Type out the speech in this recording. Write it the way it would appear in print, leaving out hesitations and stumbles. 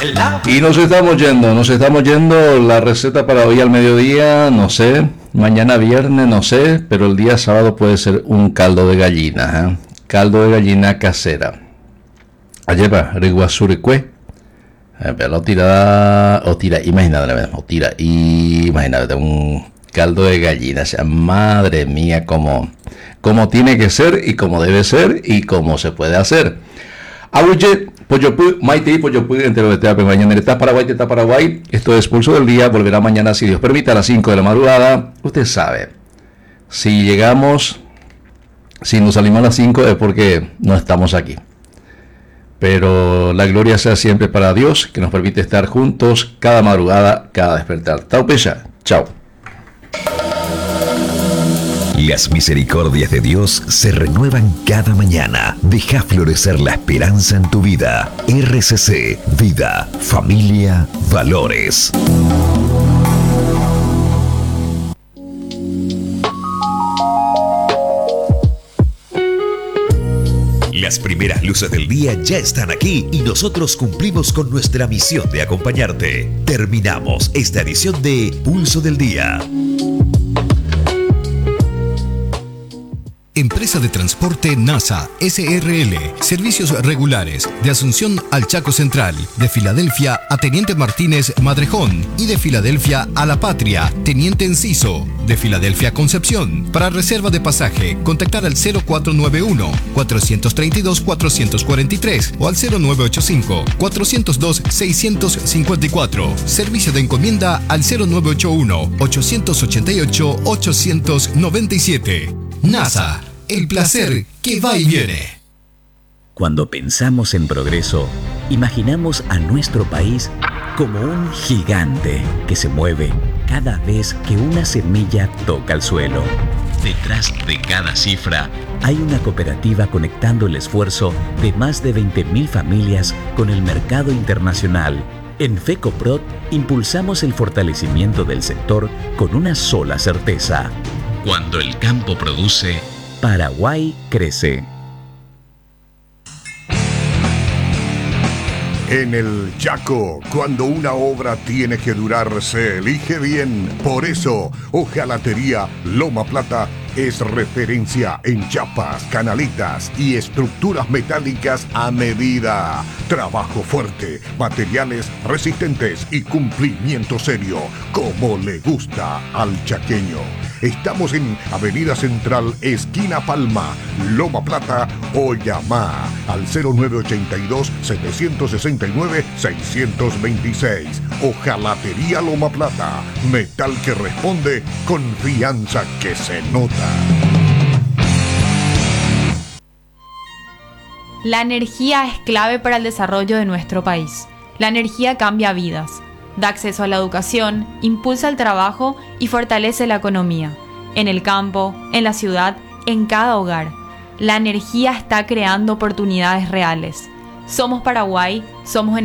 Y nos estamos yendo. La receta para hoy al mediodía, no sé. Mañana viernes, no sé. Pero el día sábado puede ser un caldo de gallina, ¿eh? Caldo de gallina casera. Ayepa, riguazuricue. Pero imagínate un caldo de gallina. O sea, madre mía, como tiene que ser y como debe ser y como se puede hacer. Abuye, Poyopu, Maite, Poyopu, entero de Teape, mañana está Paraguay. Esto es Pulso del Día, volverá mañana, si Dios permite, a las 5 de la madrugada. Usted sabe, si nos salimos a las 5 es porque no estamos aquí. Pero la gloria sea siempre para Dios, que nos permite estar juntos cada madrugada, cada despertar. Taupeya, chao. Las misericordias de Dios se renuevan cada mañana. Deja florecer la esperanza en tu vida. RCC, vida, familia, valores. Las primeras luces del día ya están aquí y nosotros cumplimos con nuestra misión de acompañarte. Terminamos esta edición de Pulso del Día. Empresa de Transporte NASA SRL. Servicios regulares de Asunción al Chaco Central, de Filadelfia a Teniente Martínez Madrejón y de Filadelfia a La Patria, Teniente Enciso, de Filadelfia a Concepción. Para reserva de pasaje, contactar al 0491-432-443 o al 0985-402-654. Servicio de encomienda al 0981-888-897. NASA, el placer que va y viene. Cuando pensamos en progreso, imaginamos a nuestro país como un gigante que se mueve cada vez que una semilla toca el suelo. Detrás de cada cifra hay una cooperativa conectando el esfuerzo de más de 20.000 familias con el mercado internacional. En FECOPROD impulsamos el fortalecimiento del sector con una sola certeza. Cuando el campo produce, Paraguay crece. En el Chaco, cuando una obra tiene que durar, se elige bien. Por eso, Hojalatería Loma Plata es referencia en chapas, canaletas y estructuras metálicas a medida. Trabajo fuerte, materiales resistentes y cumplimiento serio, como le gusta al chaqueño. Estamos en Avenida Central, esquina Palma, Loma Plata, o llama al 0982-769-626. Hojalatería Loma Plata, metal que responde, confianza que se nota. La energía es clave para el desarrollo de nuestro país. La energía cambia vidas, da acceso a la educación, impulsa el trabajo y fortalece la economía. En el campo, en la ciudad, en cada hogar. La energía está creando oportunidades reales. Somos Paraguay, somos